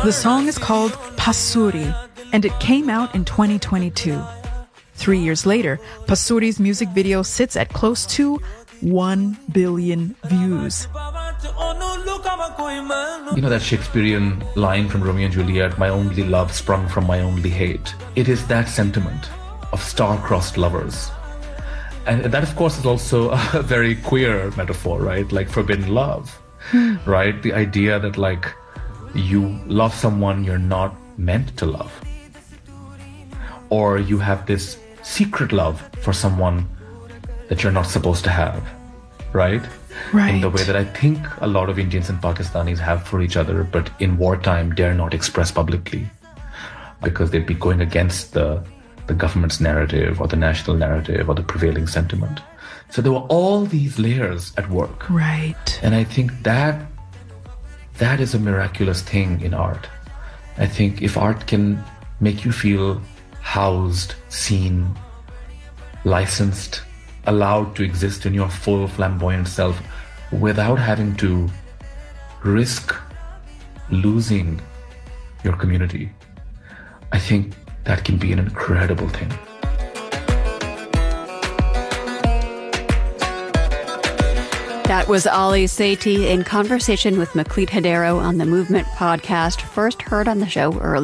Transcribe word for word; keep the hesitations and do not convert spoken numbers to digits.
The song is called Pasuri, and it came out in twenty twenty-two. Three years later, Pasuri's music video sits at close to one billion views. You know that Shakespearean line from Romeo and Juliet, my only love sprung from my only hate. It is that sentiment of star-crossed lovers. And that, of course, is also a very queer metaphor, right? Like forbidden love, right? The idea that, like, you love someone you're not meant to love. Or you have this secret love for someone that you're not supposed to have, right? Right. In the way that I think a lot of Indians and Pakistanis have for each other, but in wartime dare not express publicly because they'd be going against the, the government's narrative or the national narrative or the prevailing sentiment. So there were all these layers at work. Right. And I think that that is a miraculous thing in art. I think if art can make you feel housed, seen, licensed, allowed to exist in your full flamboyant self without having to risk losing your community, I think that can be an incredible thing. That was Ali Sethi in conversation with Maklit Hadero on the Movement podcast, first heard on the show earlier.